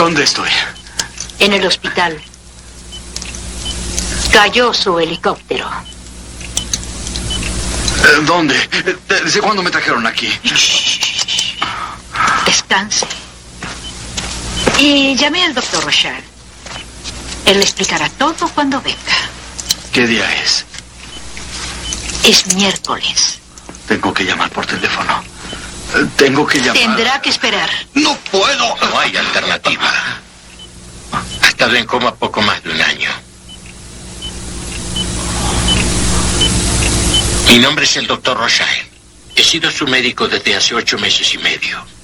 ¿Dónde estoy? En el hospital. Cayó su helicóptero. ¿Dónde? ¿Desde cuándo me trajeron aquí? Descanse. Y llamé al doctor Rochard. Él le explicará todo cuando venga. ¿Qué día es? Es miércoles. Tengo que llamar por teléfono. Tengo que llamar. Tendrá que esperar. ¡No puedo! No hay alternativa. Ha estado en coma poco más de un año. Mi nombre es el doctor Rochard. He sido su médico desde hace 8 meses y medio.